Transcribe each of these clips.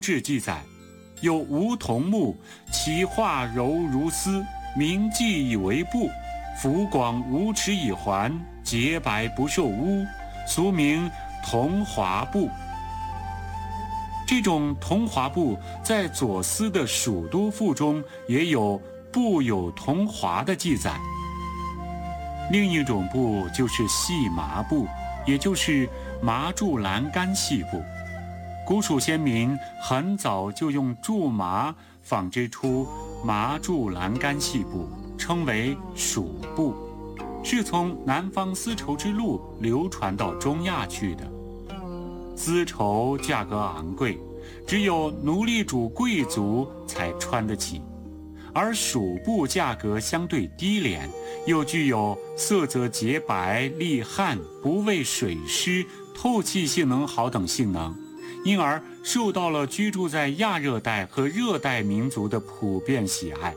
志记载，有梧桐木，其画柔如丝，名记以为布，幅广无尺以环，洁白不受污，俗名桐华布。这种桐华布在左思的《蜀都赋》中也有布有桐华的记载。另一种布就是细麻布，也就是麻竹栏杆细布。古蜀先民很早就用苎麻纺织出麻竹栏杆细布，称为蜀布，是从南方丝绸之路流传到中亚去的。丝绸价格昂贵，只有奴隶主贵族才穿得起，而蜀布价格相对低廉，又具有色泽洁白、利汗、不畏水湿、透气性能好等性能，因而受到了居住在亚热带和热带民族的普遍喜爱。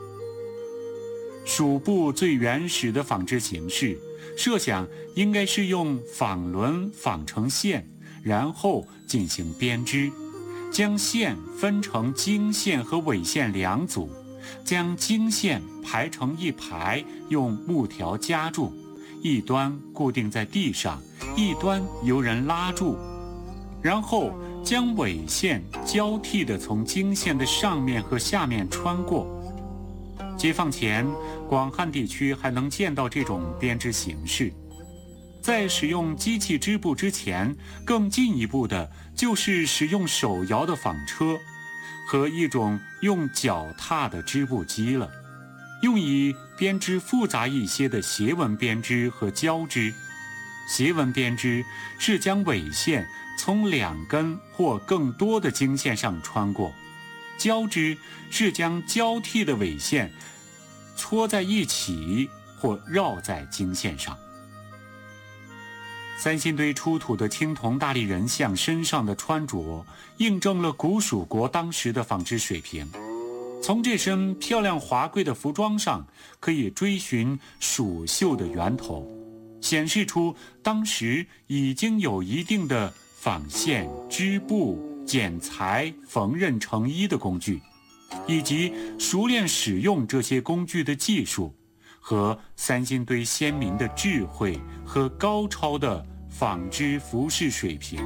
蜀布最原始的纺织形式，设想应该是用纺轮纺成线，然后进行编织，将线分成经线和纬线两组，将经线排成一排，用木条夹住，一端固定在地上，一端由人拉住，然后将纬线交替地从经线的上面和下面穿过。解放前，广汉地区还能见到这种编织形式。在使用机器织布之前，更进一步的就是使用手摇的纺车和一种用脚踏的织布机了，用以编织复杂一些的斜纹编织和交织。斜纹编织是将纬线从2根或更多的经线上穿过，交织是将交替的纬线搓在一起或绕在经线上。三星堆出土的青铜大力人像身上的穿着，印证了古蜀国当时的纺织水平。从这身漂亮华贵的服装上，可以追寻蜀绣的源头，显示出当时已经有一定的纺线、织布、剪裁、缝纫成衣的工具，以及熟练使用这些工具的技术，和三星堆先民的智慧和高超的纺织服饰水平。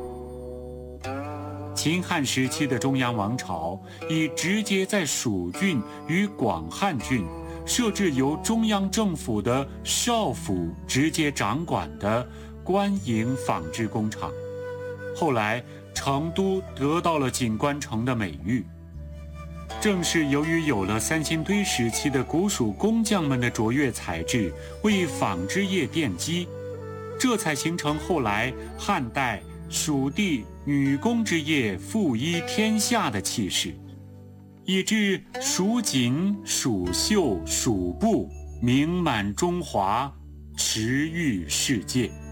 秦汉时期的中央王朝已直接在蜀郡与广汉郡设置由中央政府的少府直接掌管的官营纺织工厂。后来成都得到了锦官城的美誉，正是由于有了三星堆时期的古蜀工匠们的卓越才智为纺织业奠基，这才形成后来汉代蜀地女工之业富一天下的气势，以致蜀锦、蜀绣、蜀布名满中华，驰誉世界。